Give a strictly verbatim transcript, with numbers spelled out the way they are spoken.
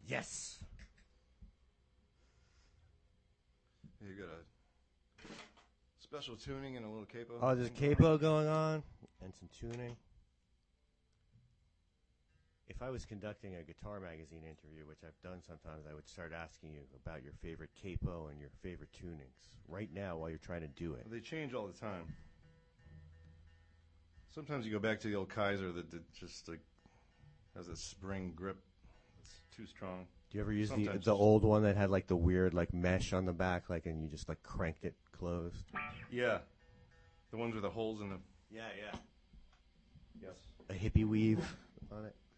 Yes. You got a special tuning and a little capo. Oh, there's a capo going on and some tuning. If I was conducting a Guitar Magazine interview, which I've done sometimes, I would start asking you about your favorite capo and your favorite tunings right now while you're trying to do it. They change all the time. Sometimes you go back to the old Kaiser that, that just like has a spring grip. It's too strong. Do you ever use the Sometimes the it's- old one that had like the weird like mesh on the back, like, and you just like cranked it closed? Yeah, the ones with the holes in the. Yeah, yeah. Yes. A hippie weave on it.